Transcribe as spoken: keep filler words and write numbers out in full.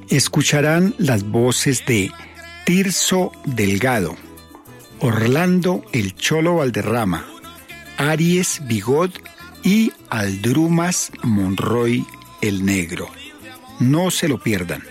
Escucharán las voces de Tirso Delgado, Orlando El Cholo Valderrama, Aries Bigot y Aldrumas Monroy el Negro. No se lo pierdan.